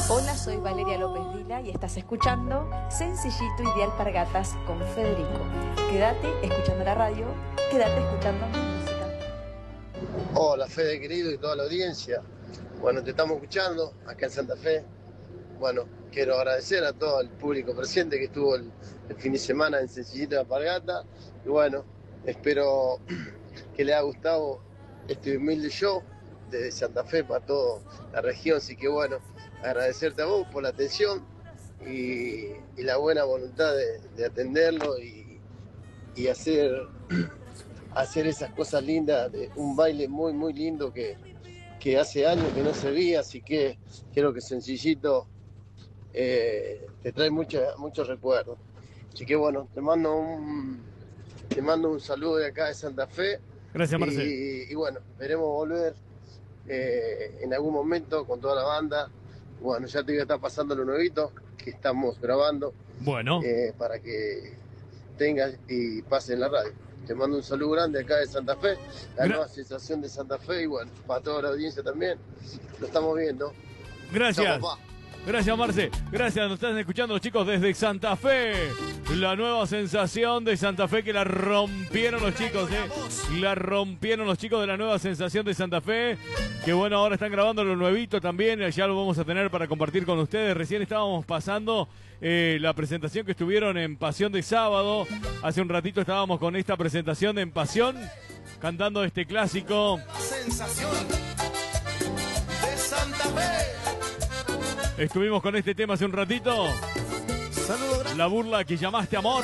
Hola, soy Valeria López Vila y estás escuchando Sencillito y de Alpargatas con Federico. Quédate escuchando la radio, quédate escuchando mi música. Hola Fede querido y toda la audiencia. Bueno, te estamos escuchando acá en Santa Fe. Bueno, quiero agradecer a todo el público presente que estuvo el fin de semana en Sencillito de Alpargata. Y bueno, espero que les haya gustado este humilde show de Santa Fe para toda la región. Así que bueno, agradecerte a vos por la atención y la buena voluntad de atenderlo y hacer esas cosas lindas, de un baile muy muy lindo que hace años que no se veía, así que creo que Sencillito te trae muchos recuerdos. Así que bueno, te mando un saludo de acá de Santa Fe. Gracias, Marce. Y bueno, esperemos volver en algún momento con toda la banda. Bueno, ya te voy a estar pasando lo nuevito que estamos grabando. Bueno. Para que tengas y pases en la radio. Te mando un saludo grande acá de Santa Fe, la nueva sensación de Santa Fe, y bueno, para toda la audiencia también. Lo estamos viendo. Gracias. Chau, papá. Gracias, Marce. Gracias, nos están escuchando los chicos desde Santa Fe. La nueva sensación de Santa Fe que la rompieron los chicos, La rompieron los chicos de la nueva sensación de Santa Fe. Que bueno, ahora están grabando lo nuevito también. Ya lo vamos a tener para compartir con ustedes. Recién estábamos pasando la presentación que estuvieron en Pasión de Sábado. Hace un ratito estábamos con esta presentación en Pasión, cantando este clásico. Sensación de Santa Fe. Estuvimos con este tema hace un ratito. La burla que llamaste amor.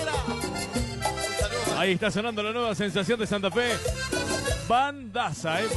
Ahí está sonando la nueva sensación de Santa Fe. Bandaza,